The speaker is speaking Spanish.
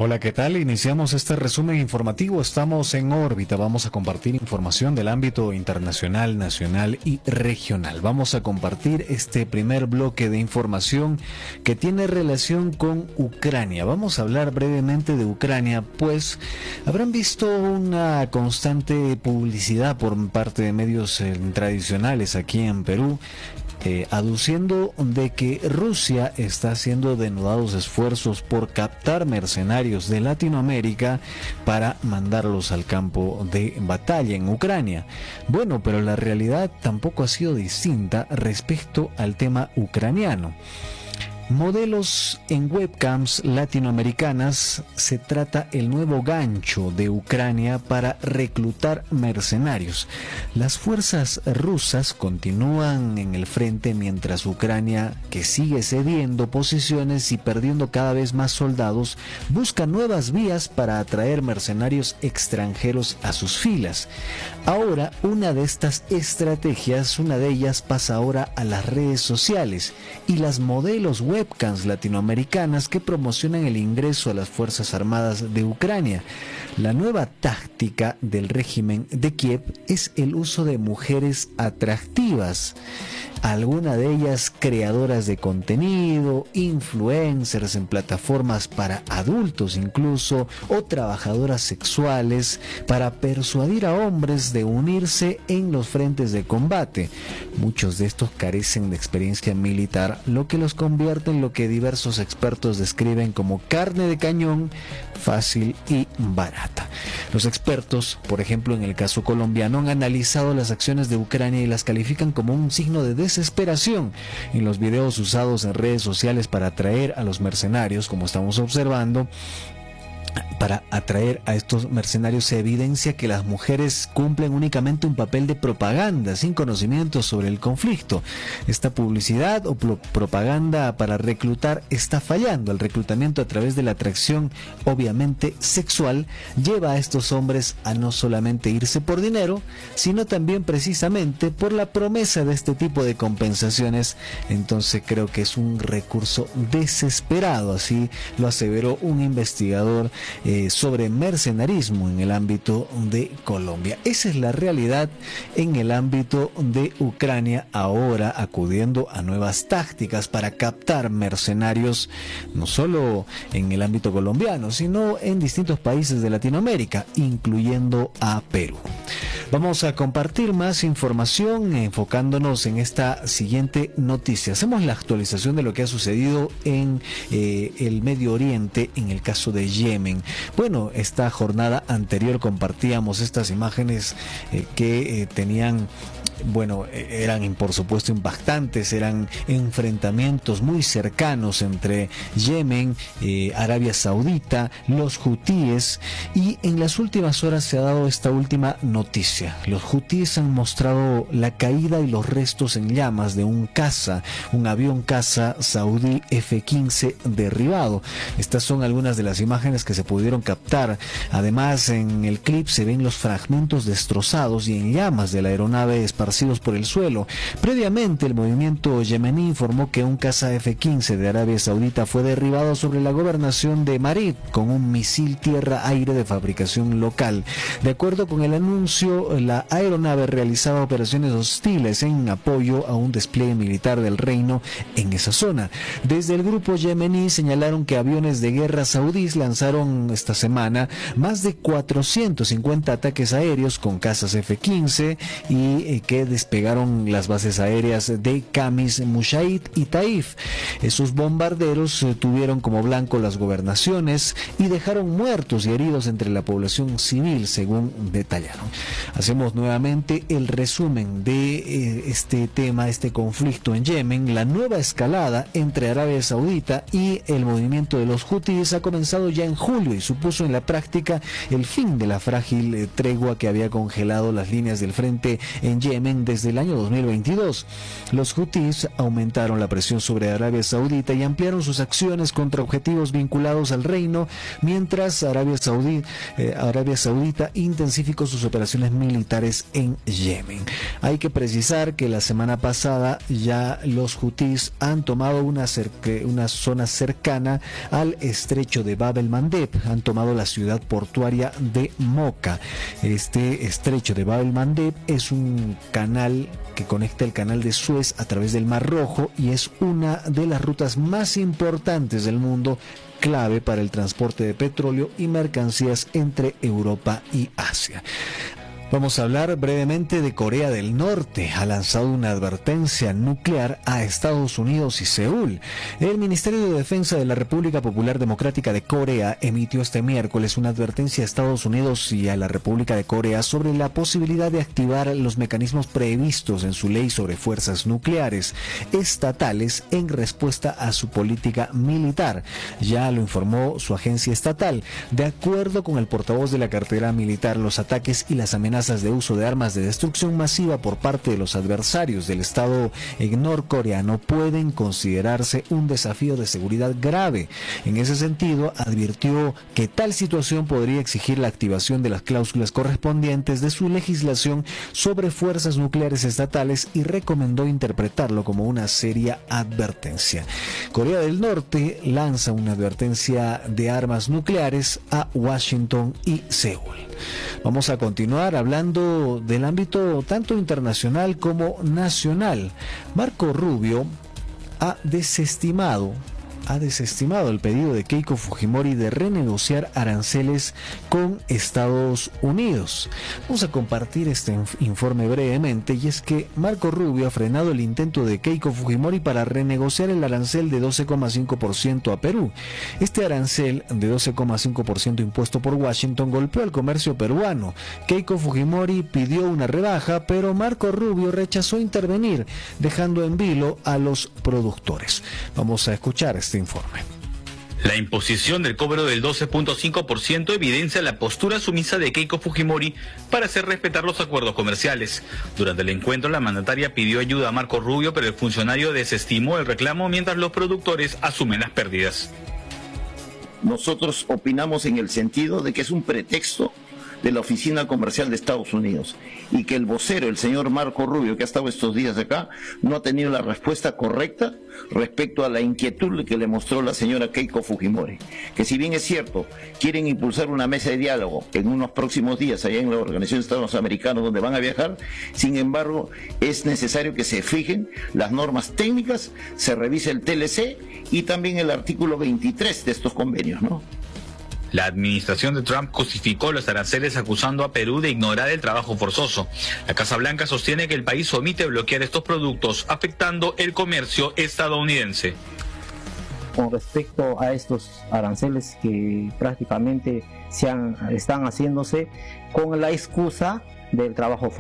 Hola, ¿qué tal? Iniciamos este resumen informativo. Estamos en órbita. Vamos a compartir información del ámbito internacional, nacional y regional. Vamos a compartir este primer bloque de información que tiene relación con Ucrania. Vamos a hablar brevemente de Ucrania, pues habrán visto una constante publicidad por parte de medios tradicionales aquí en Perú, aduciendo de que Rusia está haciendo denudados esfuerzos por captar mercenarios de Latinoamérica para mandarlos al campo de batalla en Ucrania. Bueno, pero la realidad tampoco ha sido distinta respecto al tema ucraniano. Modelos en webcams latinoamericanas, se trata el nuevo gancho de Ucrania para reclutar mercenarios. Las fuerzas rusas continúan en el frente mientras Ucrania, que sigue cediendo posiciones y perdiendo cada vez más soldados, busca nuevas vías para atraer mercenarios extranjeros a sus filas. Ahora, una de estas estrategias, una de ellas pasa ahora a las redes sociales y las modelos webcams latinoamericanas que promocionan el ingreso a las Fuerzas Armadas de Ucrania. La nueva táctica del régimen de Kiev es el uso de mujeres atractivas, algunas de ellas creadoras de contenido, influencers en plataformas para adultos incluso, o trabajadoras sexuales, para persuadir a hombres de unirse en los frentes de combate. Muchos de estos carecen de experiencia militar, lo que los convierte en lo que diversos expertos describen como carne de cañón, fácil y barata. Los expertos, por ejemplo en el caso colombiano, han analizado las acciones de Ucrania y las califican como un signo de desesperación. En los videos usados en redes sociales para atraer a los mercenarios, como estamos observando, para atraer a estos mercenarios se evidencia que las mujeres cumplen únicamente un papel de propaganda, sin conocimiento sobre el conflicto. Esta publicidad o propaganda para reclutar está fallando. El reclutamiento a través de la atracción, obviamente sexual, lleva a estos hombres a no solamente irse por dinero, sino también precisamente por la promesa de este tipo de compensaciones. Entonces creo que es un recurso desesperado, así lo aseveró un investigador sobre mercenarismo en el ámbito de Colombia. Esa es la realidad en el ámbito de Ucrania, ahora acudiendo a nuevas tácticas para captar mercenarios, no solo en el ámbito colombiano, sino en distintos países de Latinoamérica, incluyendo a Perú. Vamos a compartir más información enfocándonos en esta siguiente noticia. Hacemos la actualización de lo que ha sucedido en el Medio Oriente, en el caso de Yemen. Bueno, esta jornada anterior compartíamos estas imágenes que tenían, bueno, eran por supuesto impactantes, eran enfrentamientos muy cercanos entre Yemen, Arabia Saudita, los hutíes, y en las últimas horas se ha dado esta última noticia. Los hutíes han mostrado la caída y los restos en llamas de un avión caza saudí F-15 derribado. Estas son algunas de las imágenes que se pudieron captar. Además, en el clip se ven los fragmentos destrozados y en llamas de la aeronave esparcidos por el suelo. Previamente, el movimiento yemení informó que un caza F-15 de Arabia Saudita fue derribado sobre la gobernación de Marib con un misil tierra-aire de fabricación local. De acuerdo con el anuncio, la aeronave realizaba operaciones hostiles en apoyo a un despliegue militar del reino en esa zona. Desde el grupo yemení señalaron que aviones de guerra saudíes lanzaron esta semana más de 450 ataques aéreos con cazas F-15 y que despegaron las bases aéreas de Kamis, Mushaid y Taif. Esos bombarderos tuvieron como blanco las gobernaciones y dejaron muertos y heridos entre la población civil, según detallaron. Hacemos nuevamente el resumen de este tema, este conflicto en Yemen. La nueva escalada entre Arabia Saudita y el movimiento de los hutíes ha comenzado ya en julio y supuso en la práctica el fin de la frágil tregua que había congelado las líneas del frente en Yemen Yemen desde el año 2022. Los hutíes aumentaron la presión sobre Arabia Saudita y ampliaron sus acciones contra objetivos vinculados al reino, mientras Arabia Saudita intensificó sus operaciones militares en Yemen. Hay que precisar que la semana pasada ya los hutíes han tomado una zona cercana al estrecho de Bab el-Mandeb, han tomado la ciudad portuaria de Moca. Este estrecho de Bab el-Mandeb es un canal que conecta el canal de Suez a través del Mar Rojo y es una de las rutas más importantes del mundo, clave para el transporte de petróleo y mercancías entre Europa y Asia. Vamos a hablar brevemente de Corea del Norte. Ha lanzado una advertencia nuclear a Estados Unidos y Seúl. El Ministerio de Defensa de la República Popular Democrática de Corea emitió este miércoles una advertencia a Estados Unidos y a la República de Corea sobre la posibilidad de activar los mecanismos previstos en su ley sobre fuerzas nucleares estatales en respuesta a su política militar. Ya lo informó su agencia estatal. De acuerdo con el portavoz de la cartera militar, los ataques y las amenazas de uso de armas de destrucción masiva por parte de los adversarios del Estado norcoreano pueden considerarse un desafío de seguridad grave. En ese sentido, advirtió que tal situación podría exigir la activación de las cláusulas correspondientes de su legislación sobre fuerzas nucleares estatales y recomendó interpretarlo como una seria advertencia. Corea del Norte lanza una advertencia de armas nucleares a Washington y Seúl. Vamos a continuar hablando del ámbito tanto internacional como nacional. Marco Rubio ha desestimado el pedido de Keiko Fujimori de renegociar aranceles con Estados Unidos. Vamos a compartir este informe brevemente, y es que Marco Rubio ha frenado el intento de Keiko Fujimori para renegociar el arancel de 12,5% a Perú. Este arancel de 12,5% impuesto por Washington golpeó al comercio peruano. Keiko Fujimori pidió una rebaja, pero Marco Rubio rechazó intervenir, dejando en vilo a los productores. Vamos a escuchar este informe. La imposición del cobro del 12,5% evidencia la postura sumisa de Keiko Fujimori para hacer respetar los acuerdos comerciales. Durante el encuentro, la mandataria pidió ayuda a Marco Rubio, pero el funcionario desestimó el reclamo mientras los productores asumen las pérdidas. Nosotros opinamos en el sentido de que es un pretexto de la Oficina Comercial de Estados Unidos y que el vocero, el señor Marco Rubio, que ha estado estos días acá, no ha tenido la respuesta correcta respecto a la inquietud que le mostró la señora Keiko Fujimori, que si bien es cierto, quieren impulsar una mesa de diálogo en unos próximos días allá en la Organización de Estados Americanos donde van a viajar, sin embargo es necesario que se fijen las normas técnicas, se revise el TLC y también el artículo 23 de estos convenios, ¿no? La administración de Trump justificó los aranceles acusando a Perú de ignorar el trabajo forzoso. La Casa Blanca sostiene que el país omite bloquear estos productos, afectando el comercio estadounidense. Con respecto a estos aranceles que prácticamente están haciéndose con la excusa del trabajo forzoso.